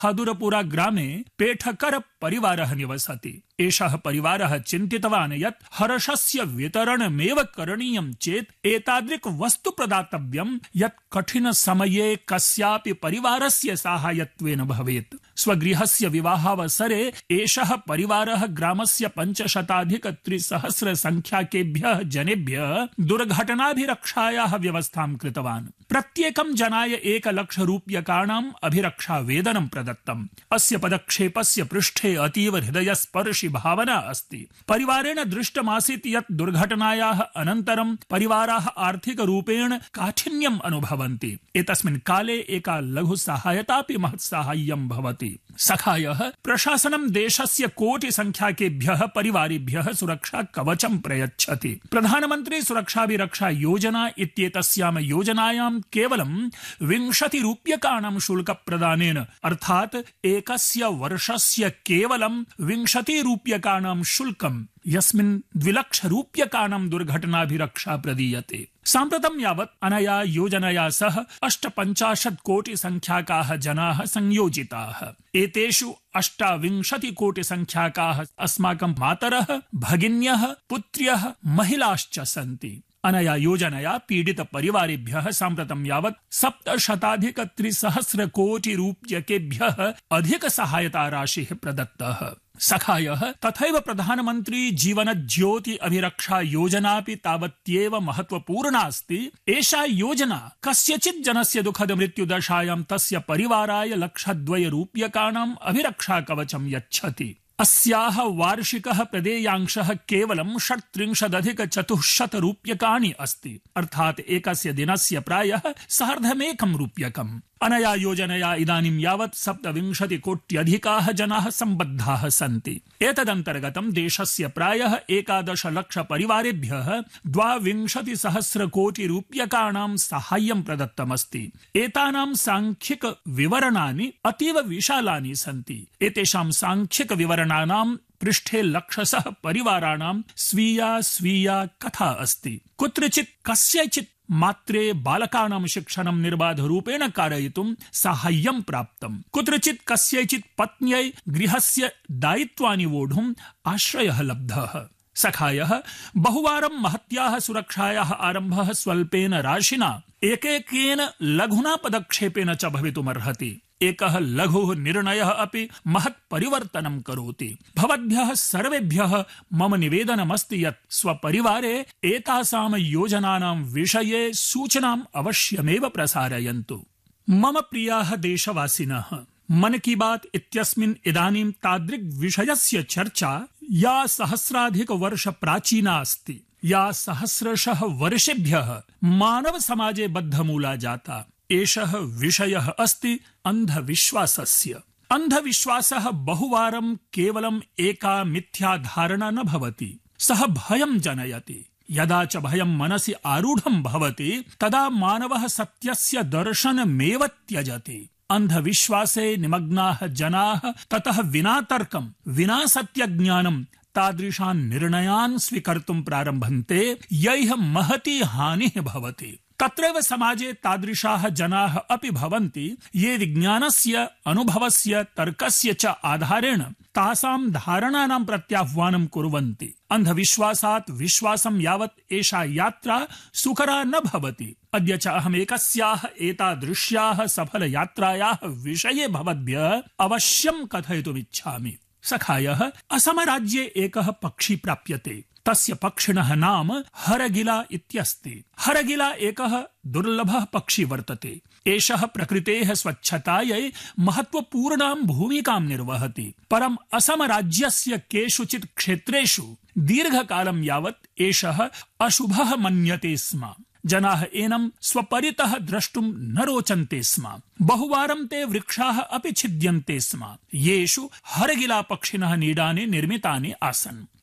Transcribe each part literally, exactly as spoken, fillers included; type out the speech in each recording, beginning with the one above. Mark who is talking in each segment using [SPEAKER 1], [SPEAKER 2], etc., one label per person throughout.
[SPEAKER 1] हदुरपुरा ग्रामे पेठकर परिवारः निवसति। एषः परिवारः चिन्तितवान् यत् हर्षस्य वितरणमेव करणीयं चेत् एतादृक् वस्तु प्रदातव्यं यत् कठिन समये कस्यापि परिवारस्य साहाय्यत्वेन भवेत्। स्वगृहस्य विवाहावसरे एषः परिवारः ग्रामस्य पञ्चशताधिक त्रिसहस्र संख्याकेभ्यः जनेभ्यः दुर्घटनाभिरक्षायाः व्यवस्थां कृतवान्। प्रत्येकं जनाय एकलक्ष रूप्यकाणाम् अभिरक्षा वेतनं प्रदत्तम्। अस्य पदक्षेपस्य पृष्ठे अतीव हृदयस्पर्शि भावना अस्ति। परिवारेण दृष्टमासीत् यत् दुर्घटनायाः अनन्तरं परिवाराः आर्थिकरूपेण काठिन्यम् अनुभवन्ति। एतस्मिन् काले एका लघु सहायतापि महत् साहाय्यं भवति। सखायः प्रशासनं देशस्य कोटि संख्याकेभ्यः परिवारेभ्यः सुरक्षा कवचं प्रयच्छति। प्रधानमन्त्री सुरक्षाभिरक्षा योजना इत्येतस्यां योजनायां केवलं विंशति रूप्यकाणां शुल्क प्रदानेन अर्थात् एकस्य वर्षस्य केवलं विंशति रूप्यकाणां शुल्कं यस्मिन् द्विलक्ष रूप्यकाणां दुर्घटनाभिरक्षा प्रदीयते। साम्प्रतं यावत् अनया योजनया सह अष्टपञ्चाशत् कोटि संख्याकाः जनाः संयोजिताः। एतेषु अष्टाविंशति कोटि संख्याकाः अस्माकं मातरः, भगिन्यः, पुत्र्यः, महिलाश्च सन्ति। अनया योजनया पीडित परिवारेभ्यः साम्प्रतं यावत् सप्तशताधिक त्रिसहस्र कोटि रूप्यकेभ्यः अधिक सहायता राशिः प्रदत्तः। सखायः तथैव प्रधानमन्त्री जीवन ज्योति अभिरक्षा योजनापि तावत्येव महत्वपूर्णा अस्ति। एषा योजना कस्यचित् जनस्य दुःखद मृत्युदशायां तस्य परिवाराय लक्षद्वय रूप्यकाणाम् अभिरक्षा कवचं यच्छति। अस्याः वार्षिकः प्रदेयांशः केवलं षट्त्रिंशदधिक चतुश्शत रूप्यकाणि अस्ति। अर्थात् एकस्य दिनस्य प्रायः सार्धमेकं रूप्यकम्। अनया योजनया इदानीं यावत् सप्तविंशति कोट्यधिकाः जनाः सम्बद्धाः सन्ति। एतदन्तर्गतं देशस्य प्रायः एकादश लक्ष परिवारेभ्यः द्वाविंशति सहस्र कोटि रूप्यकाणां साहाय्यं प्रदत्तमस्ति। एतानां सांख्यिक विवरणानि अतीव विशालानि सन्ति। एतेषां सांख्यिक विवरणानां पृष्ठे लक्षशः परिवाराणां स्वीया स्वीया कथा अस्ति। कुत्रचित् कस्यचित् मात्रे बालकानां शिक्षणं निर्बाधरूपेण कारयितुं साहाय्यं प्राप्तम्। कुत्रचित् कस्यचित् पत्न्यै गृहस्य दायित्वानि वोढुम् आश्रयः लब्धः। सखायः बहुवारं महत्याः सुरक्षायाः आरम्भः स्वल्पेन राशिना एकेकेन लघुना पदक्षेपेन च भवितुमर्हति। एकः लघुः निर्णयः अपि महत् परिवर्तनं करोति। भवद्भ्यः सर्वेभ्यः मम निवेदनमस्ति यत् स्वपरिवारे एतासां योजनानां विषये सूचनाम् अवश्यमेव प्रसारयन्तु। मम प्रियाः देशवासिनः, मन की बात इत्यस्मिन् इदानीं तादृक् विषयस्य चर्चा या सहस्राधिक वर्ष प्राचीना अस्ति, या सहस्रशः वर्षेभ्यः मानव समाजे बद्धमूला जाता। एषः विषयः अस्ति अन्धविश्वासस्य। अन्धविश्वासः बहुवारं केवलम् एका मिथ्या धारणा न भवति, सः भयं जनयति। यदा च भयं मनसि आरूढं भवति तदा मानवः सत्यस्य दर्शनमेव त्यजति। अन्धविश्वासे निमग्नाः जनाः ततः विना तर्कं विना सत्यज्ञानं तादृशान् निर्णयान् स्वीकर्तुं प्रारभन्ते यैः महती हानिः भवति। तत्रैव समाजे तादृशाः जनाः अपि भवन्ति ये विज्ञानस्य, अनुभवस्य, तर्कस्य च आधारेण तासां धारणानां प्रत्याह्वानं कुर्वन्ति। अन्धविश्वासात् विश्वासं यावत् एषा यात्रा सुकरा न भवति। अद्य च अहम् एकस्याः एतादृश्याः सफलयात्रायाः विषये भवद्भ्यः अवश्यं कथयितुमिच्छामि। सखायः असमराज्ये एकः पक्षी प्राप्यते। तस्य पक्षिणः नाम हरगिला इत्यस्ति। हरगिला एकः दुर्लभः पक्षी वर्तते। एषः प्रकृतेः स्वच्छतायै महत्वपूर्णां भूमिकां निर्वहति। परम् असमराज्यस्य केषुचित् क्षेत्रेषु दीर्घकालं यावत् एषः अशुभः मन्यते स्म। जनाः एनं स्वपरितः द्रष्टुं न रोचन्ते स्म। बहुवारं ते वृक्षाः अपि छिद्यन्ते स्म, येषु हरगिला पक्षिणः नीडानि निर्मितानि आसन्।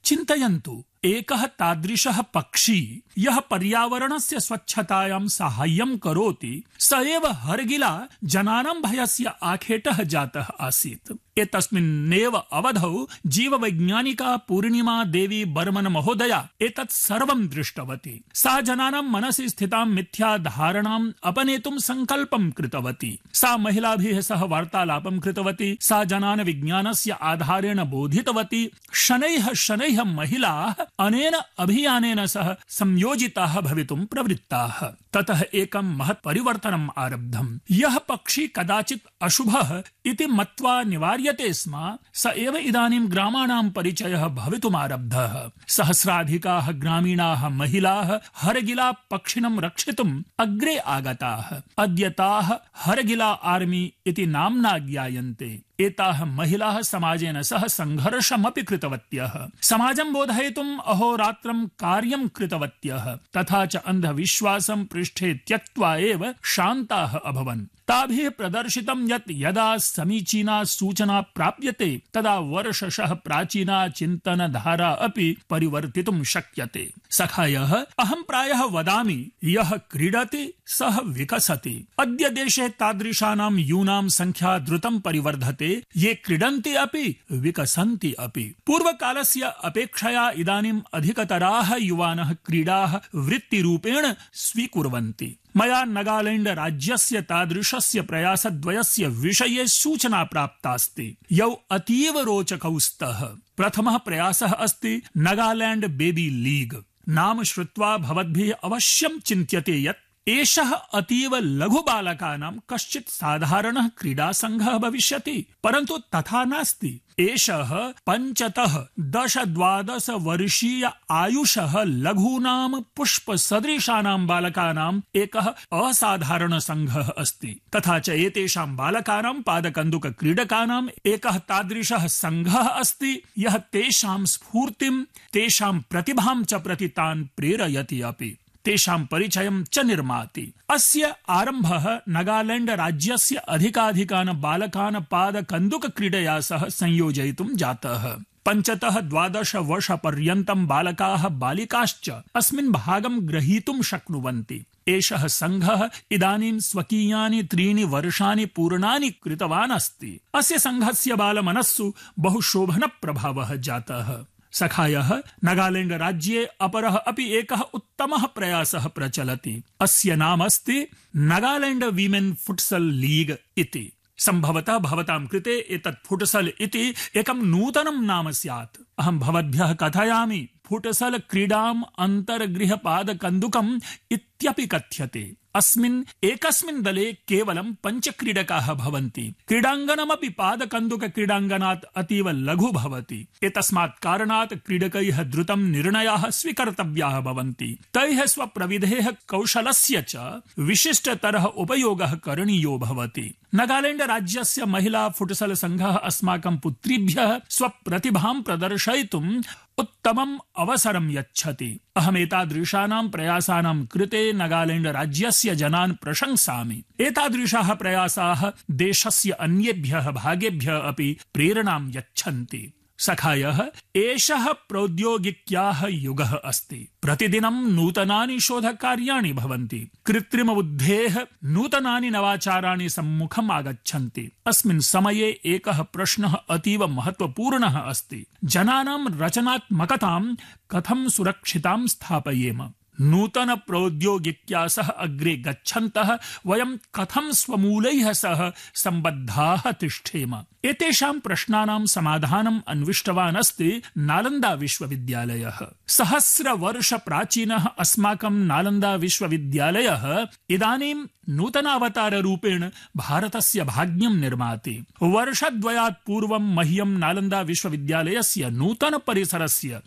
[SPEAKER 1] चिन्तयन्तु, एकः तादृशः पक्षी यः पर्यावरणस्य स्वच्छतायां साहाय्यं करोति, स एव हरगिला जनानां भयस्य आखेटः जातः आसीत्। एतस्मिन्नेव अवधौ जीववैज्ञानिका पूर्णिमा देवी बर्मन महोदया एतत् सर्वं दृष्टवती। सा जनानां मनसि स्थितां मिथ्याधारणाम् अपनेतुं सङ्कल्पं कृतवती। सा महिलाभिः सह वार्तालापं कृतवती। सा जनान् विज्ञानस्य आधारेण बोधितवती। शनैः शनैः महिलाः अनेन अभियानेन सह संयोजिताः भवितुं प्रवृत्ताः। ततः एकं महत् परिवर्तनम् आरब्धम्। यः पक्षी कदाचित् अशुभः इति मत्वा निवार्यते स्म, स एव इदानीं ग्रामाणां परिचयः भवितुमारब्धः। सहस्राधिकाः ग्रामीणाः महिलाः हरगिला पक्षिणं रक्षितुम् अग्रे आगताः। अद्य ताः हरगिला आर्मी इति नाम्ना ज्ञायन्ते। एताः महिलाः समाजेन सह संघर्षमपि कृतवत्यः। समाजं बोधयितुम् अहोरात्रं कार्यं कृतवत्यः। तथा च अन्धविश्वासं पृष्ठे त्यक्त्वा एव शान्ताः अभवन्। ताभिः प्रदर्शितं यत् यदा समीचीना सूचना प्राप्यते तदा वर्षशः प्राचीना चिन्तनधारा अपि परिवर्तितुं शक्यते। सखायः, अहं प्रायः वदामि, यः क्रीडति सः विकसति। अद्य देशे तादृशानां यूनां संख्या द्रुतं परिवर्धते, ये क्रीडन्ति अपि विकसन्ति अपि। पूर्वकालस्य अपेक्षया इदानीम् अधिकतराः युवानः क्रीडाः वृत्तिरूपेण स्वीकुर्वन्ति। मया नागालैंड राज्यस्य तादृशस्य प्रयासद्वयस्य विषये सूचना प्राप्तास्ति, यौ अतीव रोचकौ स्तः। प्रथमः प्रयासः अस्ति नागालैंड बेबी लीग। नाम श्रुत्वा भवद्भिः अवश्यं चिन्त्यते यत् एषः अतीव लघु बालकानां कश्चित् साधारणः क्रीडासङ्घः भविष्यति, परन्तु तथा नास्ति। एषः पञ्चतः दश द्वादश वर्षीय आयुषः लघूनां पुष्पसदृशानां बालकानाम् एकः असाधारण संघः अस्ति। तथा च एतेषां बालकानां पादकन्दुक क्रीडकानाम् एकः तादृशः संघः अस्ति, यः तेषां स्फूर्तिं, तेषां प्रतिभां च प्रति तान् प्रेरयति अपि, तेषां परिचयं च निर्माति। अस्य आरम्भः नागालैंड राज्यस्य अधिकाधिकान् बालकान् पादकन्दुक क्रीडया सह संयोजयितुं जातः। पञ्चतः द्वादश वर्षपर्यन्तं बालकाः बालिकाश्च अस्मिन् भागं ग्रहीतुं शक्नुवन्ति। एषः संघः इदानीं स्वकीयानि त्रीणि वर्षाणि पूर्णानि कृतवान् अस्ति। अस्य संघस्य बालमनस्सु बहु शोभनप्रभावः जातः। सखायः, नागालैंड राज्ये अपरः अपि एकः उत्तमः प्रयासः प्रचलति। अस्य नाम अस्ति नागालैंड वीमेन फुटसल लीग इति। सम्भवतः भवतां कृते एतत् फुटसल इति एकं नूतनं नाम स्यात्। अहं भवद्भ्यः कथयामि, फुटसल क्रीडाम् अन्तर्गृहपादकन्दुकम् इत्यपि कथ्यते। अस्मिन् एकस्मिन् दले केवलं पञ्च क्रीडकाः भवन्ति। क्रीडाङ्गणमपि पादकन्दुक क्रीडाङ्गणात् अतीव लघु भवति। एतस्मात् कारणात् क्रीडकैः द्रुतं निर्णयाः स्वीकर्तव्याः भवन्ति। तैः स्वप्रविधेः कौशलस्य च विशिष्टतरः उपयोगः करणीयो भवति। नागालैंड राज्यस्य महिला फुटसल संघः अस्माकं पुत्रीभ्यः स्वप्रतिभां प्रदर्शयितुम् उत्तमम् अवसरं यच्छति। अहमेतादृशानां प्रयासानां कृते नागालैंड राज्यस्य जनान् प्रशंसामि। एतादृशाः प्रयासाः देशस्य अन्येभ्यः भागेभ्यः अपि प्रेरणां यच्छन्ति। सखायः, एषः प्रौद्योगिक्याः युगः अस्ति। प्रतिदिनं नूतनानि शोधकार्याणि भवन्ति। कृत्रिमबुद्धेः नूतनानि नवाचाराणि सम्मुखम् आगच्छन्ति। अस्मिन् समये एकः प्रश्नः अतीव महत्वपूर्णः अस्ति। जनानां रचनात्मकतां कथं सुरक्षितां स्थापयेम? नूतन प्रौद्योगिक्या सह अग्रे गच्छन्तः वयं कथं स्वमूलैः सह सम्बद्धाः तिष्ठेम? एतेषां प्रश्नानां समाधानम् अन्विष्टवान् अस्ति नालन्दा विश्वविद्यालयः। सहस्रवर्ष प्राचीनः अस्माकं नालन्दा विश्वविद्यालयः इदानीं नूतनावताररूपेण भारतस्य भाग्यं निर्माति। वर्षद्वयात् पूर्वं मह्यं नालन्दा विश्वविद्यालयस्य नूतन परिसरस्य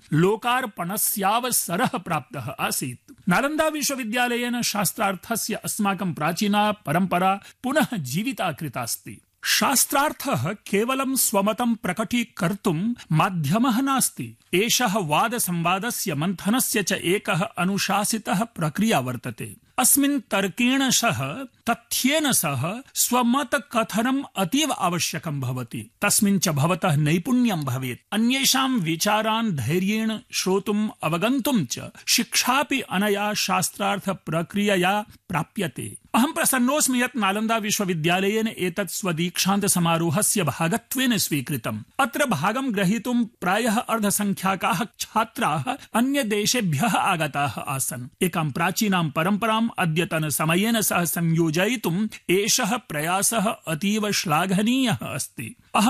[SPEAKER 1] लोकार्पणस्यावसरः प्राप्तः आसीत्। नालन्दा विश्वविद्यालयेन शास्त्रार्थस्य अस्माकं प्राचीना परम्परा पुनः जीविता कृतास्ति। शास्त्रार्थः केवलं स्वमतं प्रकटीकर्तुं माध्यमः नास्ति। एषः वादसंवादस्य मन्थनस्य च एकः अनुशासितः प्रक्रिया वर्तते। अस्मिन् तर्केण सह तथ्येन सह स्वमतकथनम् अतीव आवश्यकं भवति। तस्मिन् च भवतः नैपुण्यं भवेत्। अन्येषां विचारान् धैर्येण श्रोतुम् अवगन्तुं च शिक्षापि अनया शास्त्रार्थ प्रक्रियया प्राप्यते। अहं प्रसन्नोऽस्मि यत् नालन्दा विश्वविद्यालयेन एतत् स्वदीक्षान्त समारोहस्य भागत्वेन स्वीकृतम्। अत्र भागं ग्रहीतुं प्रायः अर्धसंख्याकाः छात्राः अन्यदेशेभ्यः आगताः आसन्। एकां प्राचीनां परम्पराम् अद्यतन समयेन सह संयोजयितुम् एषः प्रयासः अतीव श्लाघनीयः अस्ति।